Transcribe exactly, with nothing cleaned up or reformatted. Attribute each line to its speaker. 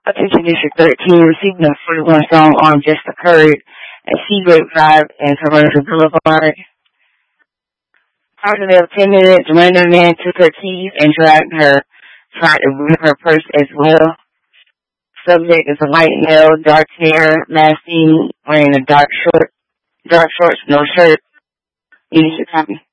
Speaker 1: Attention District thirteen, receiving a forty-one strong arm just occurred at Seagrape Drive and Commercial Boulevard. Approximately ten minutes, a random man took her keys and dragged her, tried to ruin her purse as well. Subject is a white male, dark hair, last seen wearing a dark short, dark shorts, no shirt. You need your copy.